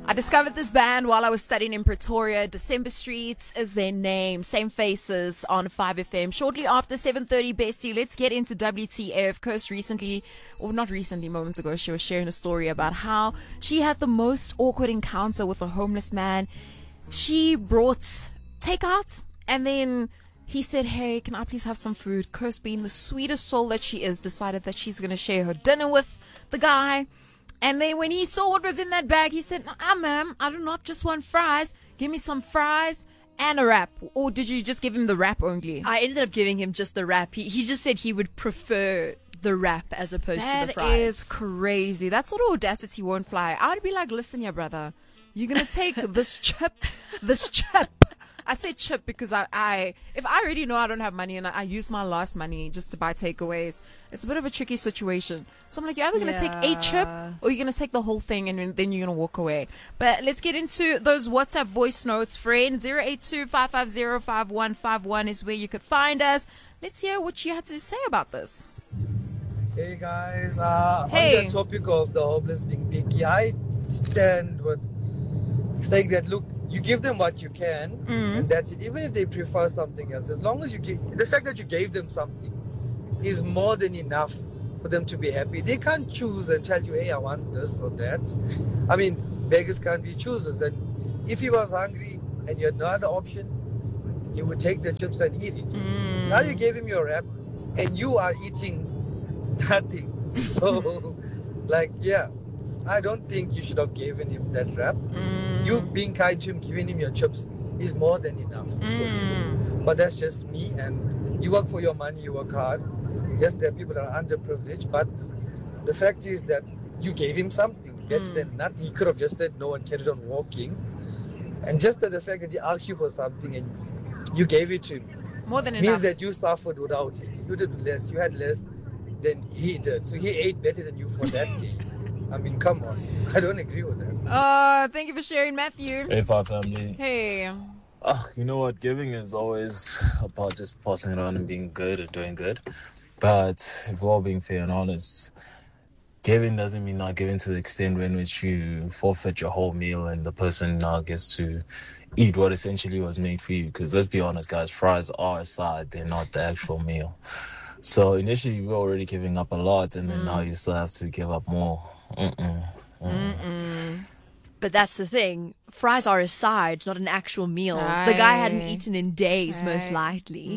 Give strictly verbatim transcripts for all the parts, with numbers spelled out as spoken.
I discovered this band while I was studying in Pretoria. December Streets is their name. Same Faces on five F M. Shortly after seven thirty, Bestie, let's get into W T F. Kirst recently, or not recently, moments ago, she was sharing a story about how she had the most awkward encounter with a homeless man. She brought takeout, and then he said, hey, can I please have some food? Kirst, being the sweetest soul that she is, decided that she's going to share her dinner with the guy. And then when he saw what was in that bag, he said, ah, ma'am, I do not just want fries. Give me some fries and a wrap. Or did you just give him the wrap only? I ended up giving him just the wrap. He, he just said he would prefer the wrap as opposed that to the fries. That is crazy. That sort of audacity won't fly. I would be like, listen here, brother. You're going to take this chip, this chip. I say chip because I, I, if I already know I don't have money and I, I use my last money just to buy takeaways, it's a bit of a tricky situation. So I'm like, you're either going to Yeah. take a chip or you're going to take the whole thing and then you're going to walk away. But let's get into those WhatsApp voice notes, friend. zero eight two, five five zero, five one five one is where you could find us. Let's hear what you had to say about this. Hey guys, uh, Hey. on the topic of the homeless being picky, I stand with saying that, look, you give them what you can, Mm. and that's it. Even if they prefer something else, as long as you give, the fact that you gave them something is more than enough for them to be happy. They can't choose and tell you, hey, I want this or that. I mean, beggars can't be choosers. And if he was hungry and you had no other option, you would take the chips and eat it. Mm. Now you gave him your wrap, and you are eating nothing. So, like, yeah, I don't think you should have given him that wrap. Mm. You being kind to him, giving him your chips is more than enough for Mm. him. But that's just me, and you work for your money, you work hard. Yes, there are people that are underprivileged, but the fact is that you gave him something. That's Mm. then nothing. He could have just said no and carried on walking. And just that the fact that he asked you for something and you gave it to him More than means enough. that you suffered without it. You did less. You had less than he did. So he ate better than you for that day. I mean, come on. I don't agree with that. Uh, thank you for sharing, Matthew. Hey, Five Family. Hey. Oh, you know what? Giving is always about just passing it on and being good and doing good. But if we're all being fair and honest, giving doesn't mean not giving to the extent in which you forfeit your whole meal and the person now gets to eat what essentially was made for you. Because let's be honest, guys, fries are a side. They're not the actual meal. So initially, we were already giving up a lot, and then Mm. now you still have to give up more. Mm-mm. Mm. But that's the thing. Fries are a side, not an actual meal. Aye. The guy hadn't eaten in days, most Aye. likely.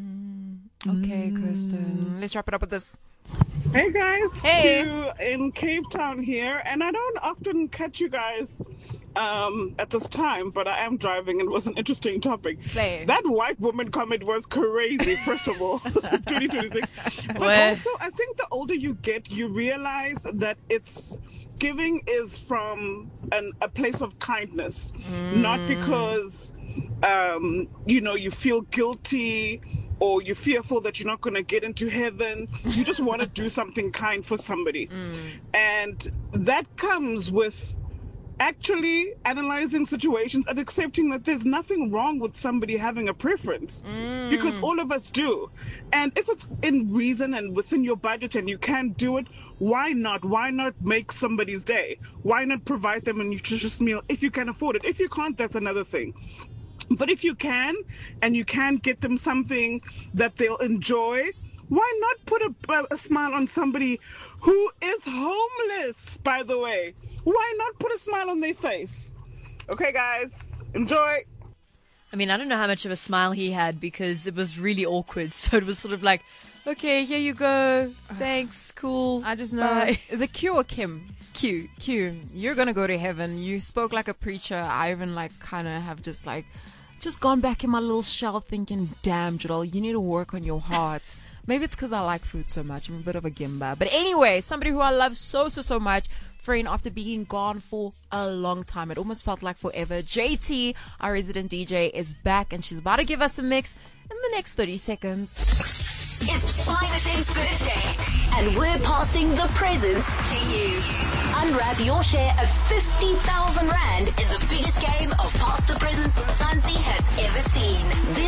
Okay, Kirsten. Let's wrap it up with this. Hey guys, Hey. Q in Cape Town here, and I don't often catch you guys um, at this time, but I am driving and it was an interesting topic. Slay. That white woman comment was crazy, first of all, twenty twenty-six. But Well- also, I think the older you get, you realize that it's giving is from an, a place of kindness, not because um, you know you feel guilty or you're fearful that you're not going to get into heaven. You just want to do something kind for somebody. And that comes with actually analyzing situations and accepting that there's nothing wrong with somebody having a preference, because all of us do. And if it's in reason and within your budget and you can do it, why not? Why not make somebody's day? Why not provide them a nutritious meal if you can afford it? If you can't, that's another thing. But if you can, and you can get them something that they'll enjoy, why not put a, a smile on somebody who is homeless, by the way? Why not put a smile on their face? Okay, guys, enjoy. I mean, I don't know how much of a smile he had because it was really awkward. So it was sort of like, okay, here you go. Thanks, cool. I just know. Bye. Is it Q or Kim? Q. Q, you're gonna go to heaven. You spoke like a preacher. I even like kind of have just like, just gone back in my little shell thinking, damn, Jadal, you need to work on your heart. Maybe it's because I like food so much. I'm a bit of a gimba. But anyway, somebody who I love so, so, so much, friend, after being gone for a long time, it almost felt like forever. J T, our resident D J, is back and she's about to give us a mix in the next thirty seconds. It's five F M's birthday, and we're passing the presents to you. Unwrap your share of fifty thousand rand in the biggest game of Pass the Presents Mzansi has ever seen. This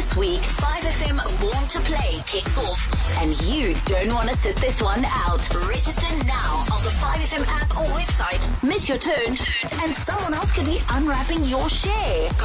This week, five F M Born to Play kicks off, and you don't want to sit this one out. Register now on the five F M app or website. Miss your turn, and someone else could be unwrapping your share.